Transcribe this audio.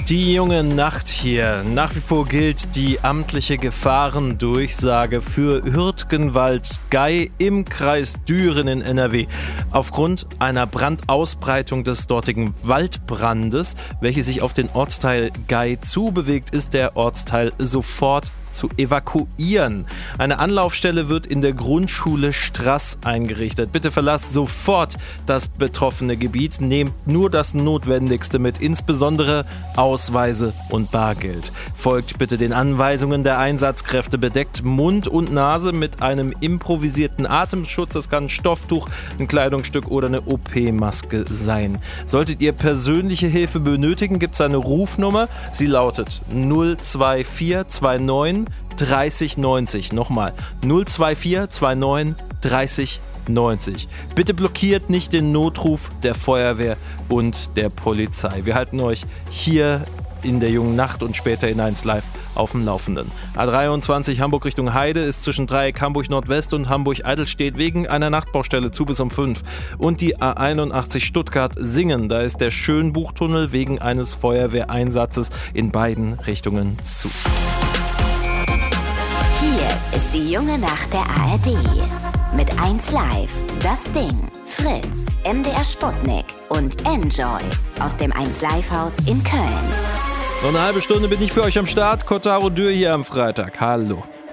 Die junge Nacht hier. Nach wie vor gilt die amtliche Gefahrendurchsage für Hürtgenwald-Gey im Kreis Düren in NRW. Aufgrund einer Brandausbreitung des dortigen Waldbrandes, welche sich auf den Ortsteil Gey zubewegt, ist der Ortsteil sofort zu evakuieren. Eine Anlaufstelle wird in der Grundschule Straß eingerichtet. Bitte verlasst sofort das betroffene Gebiet. Nehmt nur das Notwendigste mit, insbesondere Ausweise und Bargeld. Folgt bitte den Anweisungen der Einsatzkräfte. Bedeckt Mund und Nase mit einem improvisierten Atemschutz. Das kann ein Stofftuch, ein Kleidungsstück oder eine OP-Maske sein. Solltet ihr persönliche Hilfe benötigen, gibt es eine Rufnummer. Sie lautet 02429 30 90. Nochmal 02429 30 90. Bitte blockiert nicht den Notruf der Feuerwehr und der Polizei. Wir halten euch hier in der jungen Nacht und später in 1 Live auf dem Laufenden. A23 Hamburg Richtung Heide ist zwischen Dreieck Hamburg Nordwest und Hamburg Eidelstedt wegen einer Nachtbaustelle zu bis um 5. Und die A81 Stuttgart Singen, da ist der Schönbuchtunnel wegen eines Feuerwehreinsatzes in beiden Richtungen zu. Hier ist die junge Nacht der ARD. Mit 1 Live, Das Ding, Fritz, MDR Sputnik und Enjoy aus dem 1 Live Haus in Köln. Noch eine halbe Stunde bin ich für euch am Start. Kotaro Dürr hier am Freitag. Hallo.